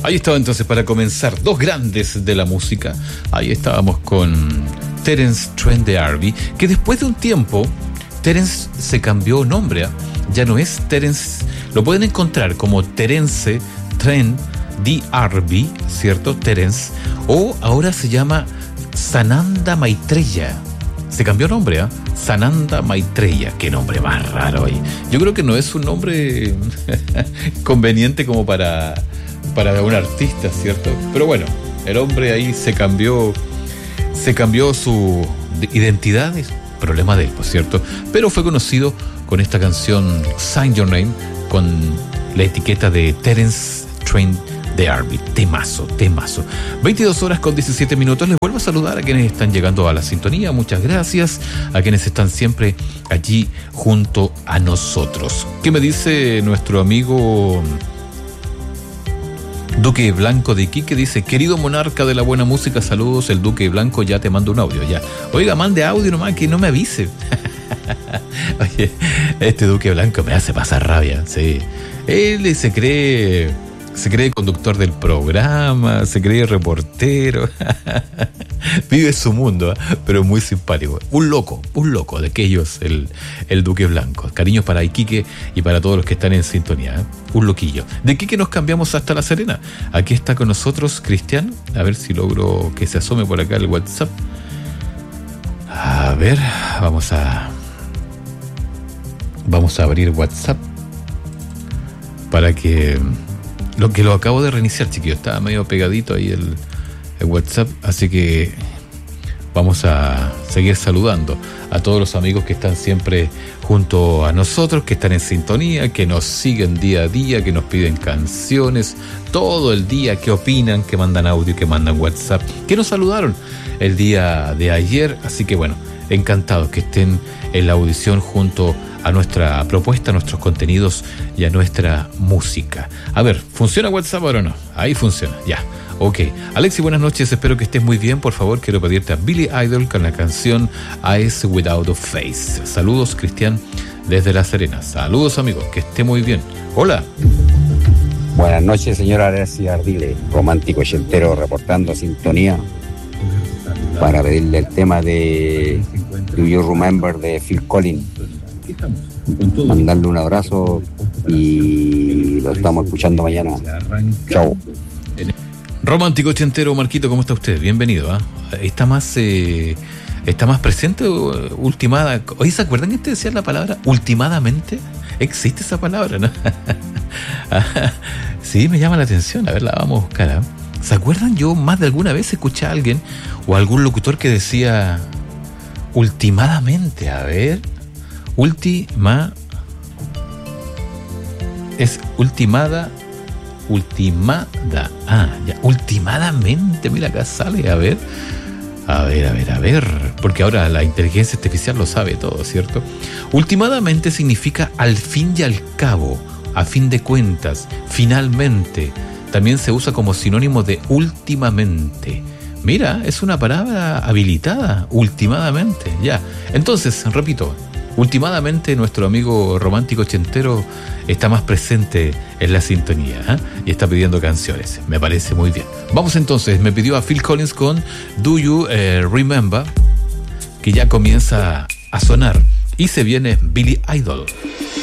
Ahí estaba entonces para comenzar, dos grandes de la música. Ahí estábamos con Terence Trent D'Arby, que después de un tiempo, Terence se cambió nombre. Ya no es Terence, lo pueden encontrar como Terence Trent D'Arby, ¿cierto? Terence. O ahora se llama Sananda Maitreya. Se cambió nombre, ¿eh? Sananda Maitreya. Qué nombre más raro ahí. Yo creo que no es un nombre conveniente como para un artista, ¿cierto? Pero bueno, el hombre ahí se cambió su identidad, es problema de él, por cierto. Pero fue conocido con esta canción Sign Your Name, con la etiqueta de Terence Trent D'Arby. Temazo. 22 horas con 17 minutos. Les vuelvo a saludar a quienes están llegando a la sintonía. Muchas gracias a quienes están siempre allí junto a nosotros. ¿Qué me dice nuestro amigo Duque Blanco de Iquique? Dice: querido monarca de la buena música, saludos. El Duque Blanco ya te mando un audio, ya. Oiga, mande audio nomás, que no me avise. Oye, este Duque Blanco me hace pasar rabia, sí. Él se cree conductor del programa, se cree reportero. Vive su mundo, ¿eh? Pero muy simpático. Un loco de aquellos, el Duque Blanco. Cariños para Iquique y para todos los que están en sintonía, ¿eh? Un loquillo. De Iquique nos cambiamos hasta La Serena. Aquí está con nosotros Cristian. A ver si logro que se asome por acá el WhatsApp. A ver, vamos a abrir WhatsApp para que lo acabo de reiniciar, chiquillos. Estaba medio pegadito ahí el WhatsApp, así que vamos a seguir saludando a todos los amigos que están siempre junto a nosotros, que están en sintonía, que nos siguen día a día, que nos piden canciones todo el día, que opinan, que mandan audio, que mandan WhatsApp, que nos saludaron el día de ayer. Así que bueno, encantados que estén en la audición junto a nuestra propuesta, a nuestros contenidos y a nuestra música. A ver, ¿funciona WhatsApp ahora o no? Ahí funciona, ya. Ok. Alexi, buenas noches, espero que estés muy bien. Por favor, quiero pedirte a Billy Idol con la canción Eyes Without a Face. Saludos, Cristian, desde La Serena. Saludos, amigos, que esté muy bien. Hola. Buenas noches, señora Alexi Ardile, romántico ochentero, reportando sintonía para pedirle el tema de Do You Remember de Phil Collins. Mandarle un abrazo y lo estamos escuchando mañana. Chao. Romántico ochentero, Marquito, ¿cómo está usted? Bienvenido, ¿eh? Está más presente, ultimada. Oye, ¿se acuerdan que te decía la palabra ultimadamente? ¿Existe esa palabra, no? Sí, me llama la atención. A ver, la vamos a buscar, ¿eh? ¿Se acuerdan? Yo más de alguna vez escuché a alguien o a algún locutor que decía ultimadamente. A ver, es ultimada. Ya, ultimadamente, mira, acá sale, a ver, porque ahora la inteligencia artificial lo sabe todo, ¿cierto? Ultimadamente significa al fin y al cabo, a fin de cuentas, finalmente. También se usa como sinónimo de últimamente. Mira, es una palabra habilitada, últimamente, ya. Entonces, repito, últimamente nuestro amigo romántico ochentero está más presente en la sintonía, ¿eh? Y está pidiendo canciones. Me parece muy bien. Vamos entonces, me pidió a Phil Collins con Do You Remember, que ya comienza a sonar. Y se viene Billy Idol.